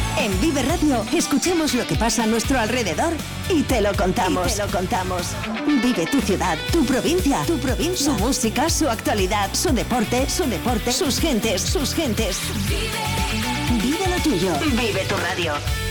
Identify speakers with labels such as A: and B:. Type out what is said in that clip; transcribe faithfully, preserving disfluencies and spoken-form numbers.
A: En Vive Radio, escuchemos lo que pasa a nuestro alrededor y te lo contamos. Y te lo contamos. Vive tu ciudad, tu provincia, tu provincia, su música, su actualidad, su deporte, su deporte, sus gentes, sus gentes. Vive, Vive lo tuyo. Vive tu radio.